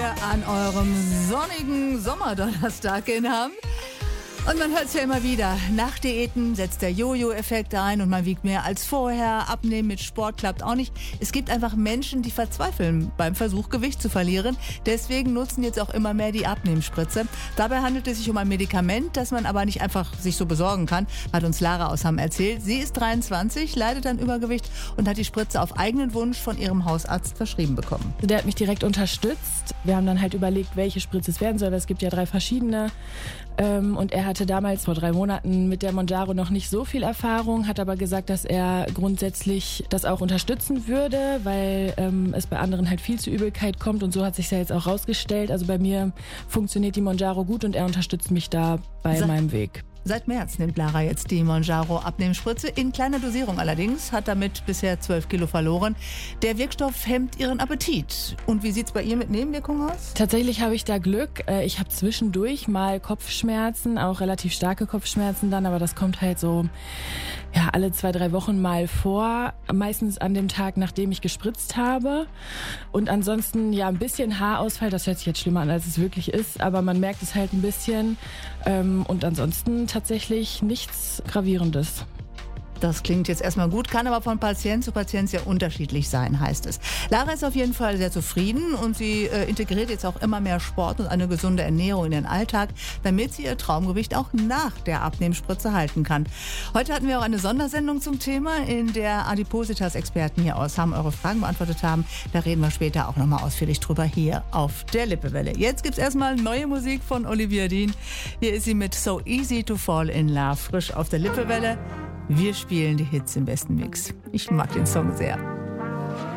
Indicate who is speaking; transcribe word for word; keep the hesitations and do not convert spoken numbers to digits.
Speaker 1: hier an eurem sonnigen Sommerdonnerstag in Hamm. Und man hört es ja immer wieder, nach Diäten setzt der Jojo-Effekt ein und man wiegt mehr als vorher. Abnehmen mit Sport klappt auch nicht. Es gibt einfach Menschen, die verzweifeln beim Versuch, Gewicht zu verlieren. Deswegen nutzen jetzt auch immer mehr die Abnehmspritze. Dabei handelt es sich um ein Medikament, das man aber nicht einfach sich so besorgen kann, hat uns Lara aus Hamm erzählt. Sie ist dreiundzwanzig, leidet an Übergewicht und hat die Spritze auf eigenen Wunsch von ihrem Hausarzt verschrieben bekommen.
Speaker 2: Der hat mich direkt unterstützt. Wir haben dann halt überlegt, welche Spritze es werden soll. Es gibt ja drei verschiedene. Und er hatte damals vor drei Monaten mit der Mounjaro noch nicht so viel Erfahrung, hat aber gesagt, dass er grundsätzlich das auch unterstützen würde, weil ähm, es bei anderen halt viel zu Übelkeit kommt und so hat sich ja jetzt auch rausgestellt. Also bei mir funktioniert die Mounjaro gut und er unterstützt mich da bei Sa- meinem Weg.
Speaker 1: Seit März nimmt Lara jetzt die Mounjaro-Abnehmspritze, in kleiner Dosierung allerdings, hat damit bisher zwölf Kilo verloren. Der Wirkstoff hemmt ihren Appetit. Und wie sieht es bei ihr mit Nebenwirkungen aus?
Speaker 2: Tatsächlich habe ich da Glück. Ich habe zwischendurch mal Kopfschmerzen, auch relativ starke Kopfschmerzen dann, aber das kommt halt so ja, alle zwei, drei Wochen mal vor. Meistens an dem Tag, nachdem ich gespritzt habe. Und ansonsten ja ein bisschen Haarausfall, das hört sich jetzt schlimmer an, als es wirklich ist, aber man merkt es halt ein bisschen. Und ansonsten tatsächlich nichts Gravierendes.
Speaker 1: Das klingt jetzt erstmal gut, kann aber von Patient zu Patient sehr unterschiedlich sein, heißt es. Lara ist auf jeden Fall sehr zufrieden und sie äh, integriert jetzt auch immer mehr Sport und eine gesunde Ernährung in den Alltag, damit sie ihr Traumgewicht auch nach der Abnehmspritze halten kann. Heute hatten wir auch eine Sondersendung zum Thema, in der Adipositas-Experten hier aus Hamm eure Fragen beantwortet haben. Da reden wir später auch nochmal ausführlich drüber hier auf der Lippewelle. Jetzt gibt's erstmal neue Musik von Olivia Dean. Hier ist sie mit So Easy to Fall in Love, frisch auf der Lippewelle. Wir spielen die Hits im besten Mix. Ich mag den Song sehr.